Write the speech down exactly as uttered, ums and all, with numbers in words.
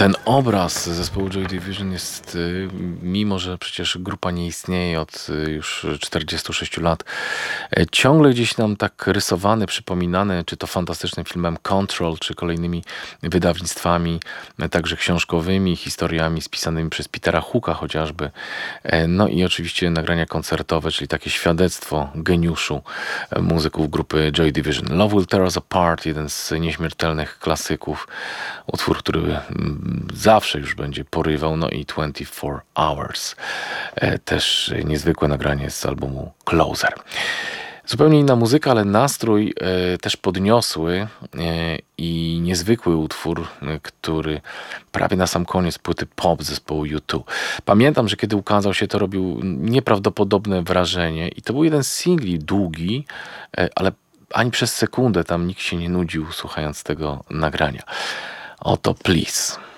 Ten obraz zespołu Joy Division jest, y, mimo że przecież grupa nie istnieje od y, już czterdziestu sześciu lat, e, ciągle gdzieś nam tak rysowany, przypominany, czy to fantastycznym filmem Control, czy kolejnymi wydawnictwami, e, także książkowymi, historiami spisanymi przez Petera Hooka chociażby. E, No i oczywiście nagrania koncertowe, czyli takie świadectwo geniuszu e, muzyków grupy Joy Division. Love Will Tear Us Apart, jeden z nieśmiertelnych klasyków, utwór, który mm, zawsze już będzie porywał, no i dwadzieścia cztery Hours. E, Też niezwykłe nagranie z albumu Closer. Zupełnie inna muzyka, ale nastrój e, też podniosły e, i niezwykły utwór, e, który prawie na sam koniec płyty pop zespołu U dwa. Pamiętam, że kiedy ukazał się, to robił nieprawdopodobne wrażenie i to był jeden z singli, długi, e, ale ani przez sekundę tam nikt się nie nudził słuchając tego nagrania. Oto Please.